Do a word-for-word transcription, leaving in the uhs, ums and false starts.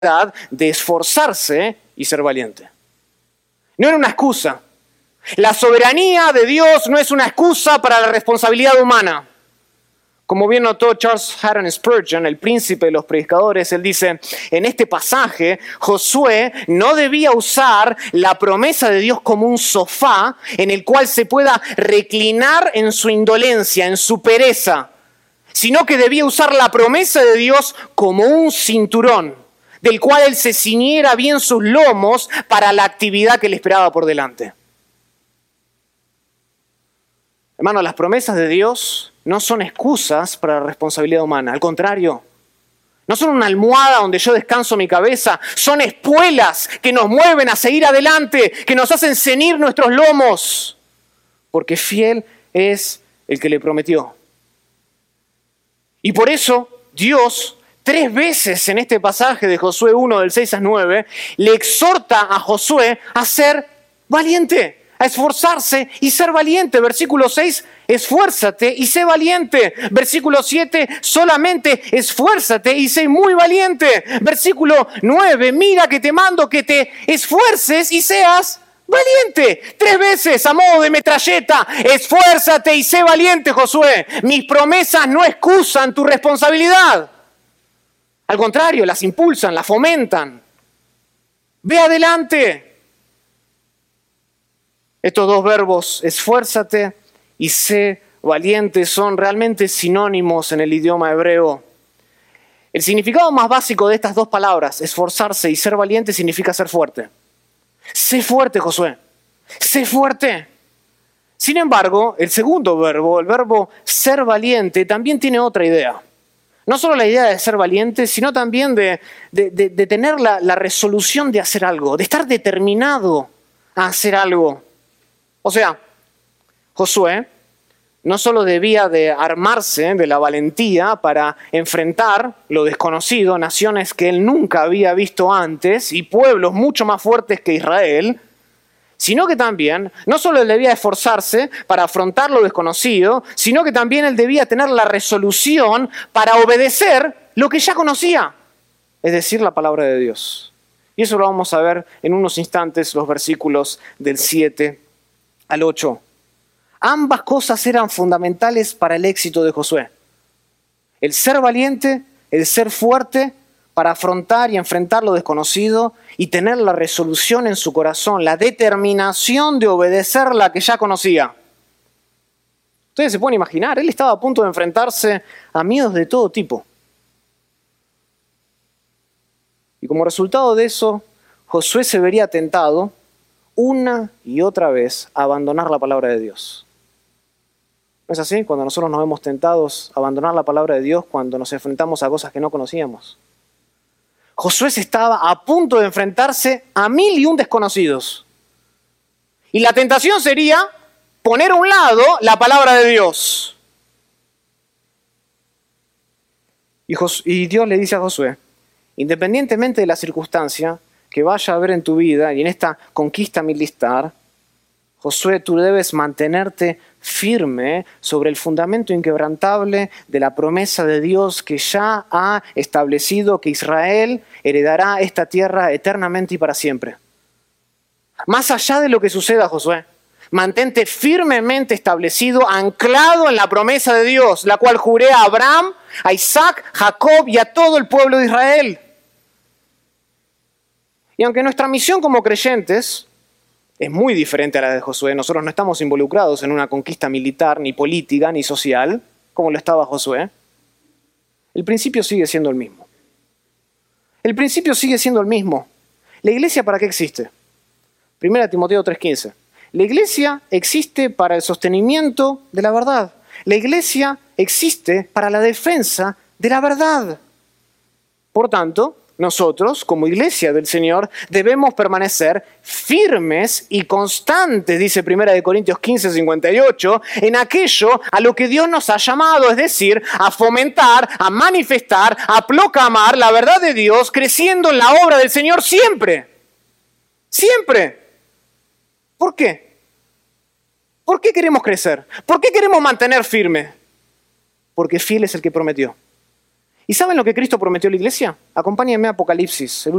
de esforzarse y ser valiente. No era una excusa. La soberanía de Dios no es una excusa para la responsabilidad humana. Como bien notó Charles Haddon Spurgeon, el príncipe de los predicadores, él dice, en este pasaje, Josué no debía usar la promesa de Dios como un sofá en el cual se pueda reclinar en su indolencia, en su pereza, sino que debía usar la promesa de Dios como un cinturón, del cual él se ciñera bien sus lomos para la actividad que le esperaba por delante. Hermano, las promesas de Dios no son excusas para la responsabilidad humana. Al contrario, no son una almohada donde yo descanso mi cabeza. Son espuelas que nos mueven a seguir adelante, que nos hacen ceñir nuestros lomos. Porque fiel es el que le prometió. Y por eso Dios, tres veces en este pasaje de Josué uno, del seis al nueve, le exhorta a Josué a ser valiente, a esforzarse y ser valiente. Versículo seis, esfuérzate y sé valiente. Versículo siete, solamente esfuérzate y sé muy valiente. Versículo nueve, mira que te mando que te esfuerces y seas valiente. Tres veces a modo de metralleta, esfuérzate y sé valiente, Josué. Mis promesas no excusan tu responsabilidad. Al contrario, las impulsan, las fomentan. Ve adelante. Estos dos verbos, esfuérzate y sé valiente, son realmente sinónimos en el idioma hebreo. El significado más básico de estas dos palabras, esforzarse y ser valiente, significa ser fuerte. Sé fuerte, Josué. Sé fuerte. Sin embargo, el segundo verbo, el verbo ser valiente, también tiene otra idea. No solo la idea de ser valiente, sino también de, de, de, de tener la, la resolución de hacer algo, de estar determinado a hacer algo. O sea, Josué no solo debía de armarse de la valentía para enfrentar lo desconocido, naciones que él nunca había visto antes y pueblos mucho más fuertes que Israel, sino que también, no solo él debía esforzarse para afrontar lo desconocido, sino que también él debía tener la resolución para obedecer lo que ya conocía, es decir, la palabra de Dios. Y eso lo vamos a ver en unos instantes, los versículos del siete al ocho. Ambas cosas eran fundamentales para el éxito de Josué. El ser valiente, el ser fuerte para afrontar y enfrentar lo desconocido y tener la resolución en su corazón, la determinación de obedecer la que ya conocía. Ustedes se pueden imaginar, él estaba a punto de enfrentarse a miedos de todo tipo. Y como resultado de eso, Josué se vería tentado una y otra vez a abandonar la palabra de Dios. ¿No es así? Cuando nosotros nos vemos tentados a abandonar la palabra de Dios cuando nos enfrentamos a cosas que no conocíamos. Josué estaba a punto de enfrentarse a mil y un desconocidos. Y la tentación sería poner a un lado la palabra de Dios. Y, Jos- y Dios le dice a Josué, independientemente de la circunstancia que vaya a haber en tu vida y en esta conquista militar, Josué, tú debes mantenerte firme sobre el fundamento inquebrantable de la promesa de Dios que ya ha establecido que Israel heredará esta tierra eternamente y para siempre. Más allá de lo que suceda, Josué, mantente firmemente establecido, anclado en la promesa de Dios, la cual juré a Abraham, a Isaac, Jacob y a todo el pueblo de Israel. Y aunque nuestra misión como creyentes es muy diferente a la de Josué, nosotros no estamos involucrados en una conquista militar, ni política, ni social, como lo estaba Josué, el principio sigue siendo el mismo. El principio sigue siendo el mismo. ¿La iglesia para qué existe? Primera Timoteo tres quince. La iglesia existe para el sostenimiento de la verdad. La iglesia existe para la defensa de la verdad. Por tanto, nosotros, como iglesia del Señor, debemos permanecer firmes y constantes, dice Primera de Corintios quince, cincuenta y ocho, en aquello a lo que Dios nos ha llamado, es decir, a fomentar, a manifestar, a proclamar la verdad de Dios, creciendo en la obra del Señor siempre. Siempre. ¿Por qué? ¿Por qué queremos crecer? ¿Por qué queremos mantener firme? Porque fiel es el que prometió. ¿Y saben lo que Cristo prometió a la iglesia? Acompáñenme a Apocalipsis, el